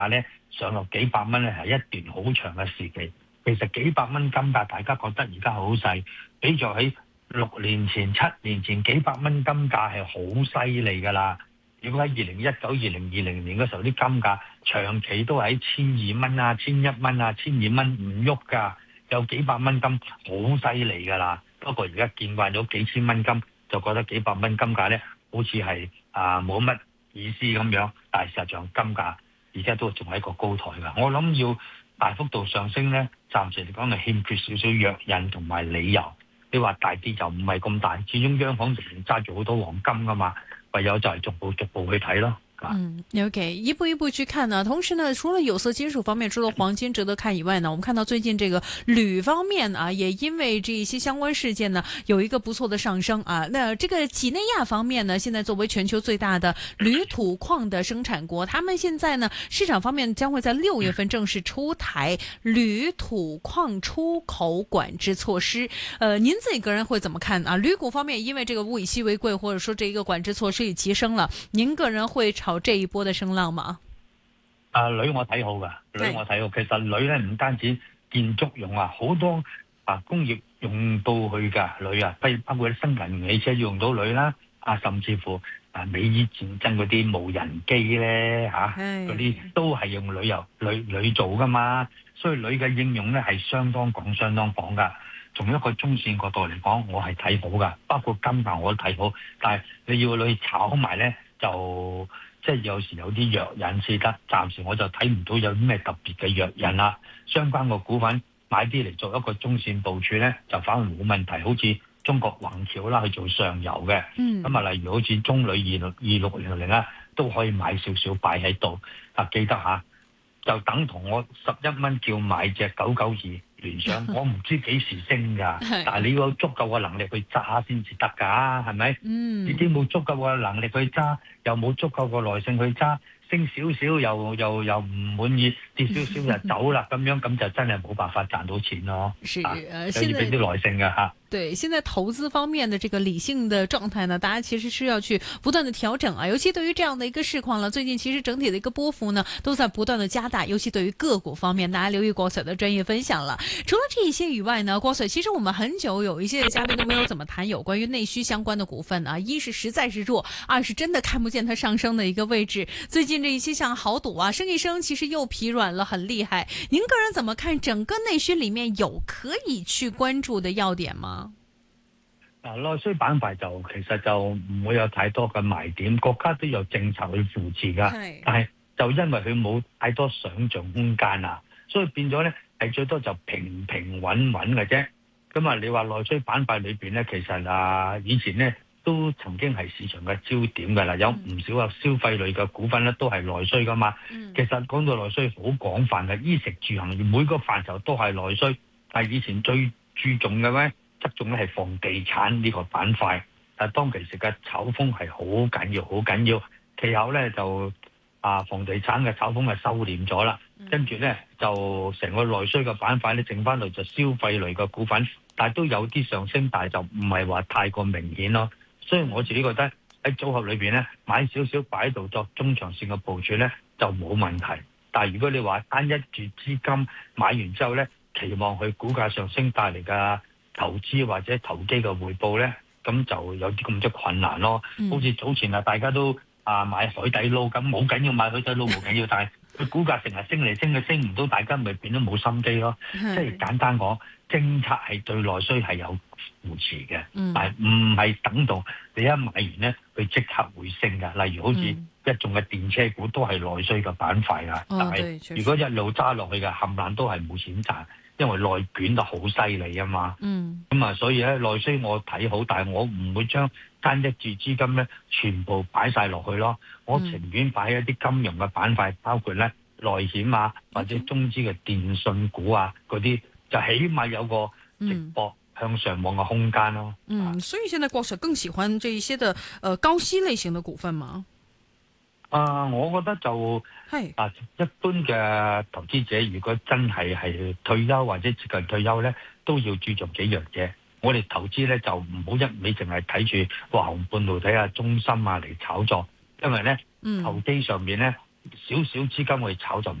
咧上落幾百蚊咧係一段好長嘅時期。其實幾百蚊金價，大家覺得而家好細，比咗喺6年前、7年前幾百蚊金價係好犀利㗎啦。如果喺2019、2020年嘅時候，啲金價長期都喺1200蚊啊、1100蚊啊、1200蚊唔喐㗎，有幾百蚊金好犀利㗎啦。不過而家見慣咗幾千蚊金，就覺得幾百蚊金價咧好似係冇乜意思咁樣。但係實際上金價而家都仲喺一個高台㗎。我諗要大幅度上升咧，暫時嚟講係欠缺少少藥引同埋理由。你話大啲就唔係咁大，始終央行仍然揸住好多黃金㗎嘛。唯有就係逐步去睇咯。 OK， 一步一步去看呢。同時呢，除了有色金屬方面，除了黃金值得看以外呢，我們看到最近這個鋁方面啊，也因為這一些相關事件呢，有一個不錯的上升啊。那這個幾內亞方面呢，現在作為全球最大的鋁土礦的生產國，他們現在呢，市場方面將會在6月份正式出台鋁土礦出口管制措施。您自己個人會怎麼看啊？鋁股方面因為這個物以稀為貴，或者說這一個管制措施已提升了，您個人會炒這一波的升浪嗎？ 鋁我睇好㗎，鋁我睇好。其實鋁咧唔單止建築用啊，好多工業用到去㗎鋁啊，包括啲新能源汽車用到鋁啦，甚至乎美伊戰爭嗰啲無人機咧嗰啲都係用鋁做㗎嘛，所以鋁嘅應用咧係相當廣㗎。從一個中線角度嚟講，我係睇好㗎，包括金價我都睇好，但係你要去炒埋咧就。即係有時有啲藥引先得，暫時我就睇唔到有啲咩特別嘅藥引啦。相關個股份買啲嚟做一個中線部署咧，就反而冇問題。好似中國宏橋啦，去做上游嘅，例如好似中鋁2600啦，都可以買少少擺喺度。記得下，就等同我11蚊叫買隻992聯想，我唔知幾時升㗎，但係你要有足夠嘅能力去揸先至得㗎，係咪？自己冇足夠嘅能力去揸，又冇足夠嘅耐性去揸，升少少又唔滿意，跌少少就走啦，咁就真係冇辦法賺到錢咯。 是， 又要俾啲耐性㗎嚇。 對，現在投資方面的這個理性的狀態呢，大家其實是要去不斷的調整啊。尤其對於這樣的一個市況呢，最近其實整體的一個波幅呢，都在不斷的加大。尤其對於個股方面，大家留意郭 Sir 的專業分享了。除了這一些以外呢，郭 Sir 其實我們很久有一些嘉賓都沒有怎麼談有關於內需相關的股份啊。一是實在是弱，二是真的看不見它上升的一個位置。最近這一些像豪賭啊，升一升，其實又疲軟了，很厲害。您個人怎麼看整個內需裏面有可以去關注的要點嗎？ 內需板塊就其實就唔會有太多嘅賣點，國家都有政策去扶持㗎，但係就因為佢冇太多想像空間啊，所以變咗咧係最多就平穩嘅啫。咁你話內需板塊裏邊咧，其實以前咧都曾經係市場嘅焦點㗎啦，有唔少消費類嘅股份咧都係內需㗎嘛。其實講到內需好廣泛嘅，衣食住行每個範疇都係內需，但係以前最注重嘅咧，側重咧係房地產呢個板塊，但當其時嘅炒風係好緊要，其後咧就房地產嘅炒風係收斂咗啦，跟住咧就成個內需嘅板塊咧剩翻嚟就消費類嘅股份，但係都有啲上升，但係就唔係話太過明顯咯。所以我自己覺得喺組合裏邊咧買少少擺喺度作中長線嘅部署咧就冇問題，但係如果你話單一注資金買完之後咧期望佢股價上升帶嚟嘅投資或者投機嘅回報咧，咁就有啲咁多困難咯。好似早前大家都買海底撈咁，冇緊要買海底撈冇緊要，但係佢股價成日升嚟升去，升唔到，大家咪變咗冇心機咯。即係簡單講，政策係對內需係有扶持嘅，但係唔係等到你一買完咧，佢即刻會升㗎。例如好似一眾嘅電車股都係內需嘅板塊㗎，但係如果一路揸落去嘅冚唪唥都係冇錢賺。因為內捲得好犀利啊嘛，所以咧內需我睇好，但係我唔會將單一注資金咧全部擺晒落去咯，我情願擺喺一啲金融嘅板塊，包括咧內險或者中資嘅電信股嗰啲，就起碼有個直播向上望嘅空間咯。 所以現在郭 Sir 更喜歡這一些的高息類型的股份嗎？ 我覺得就一般嘅投資者，如果真係退休或者接近退休咧，都要注重幾樣嘢。我哋投資咧就唔好一味淨係睇住華虹半導體中芯嚟炒作，因為咧投機上面咧少少資金去炒就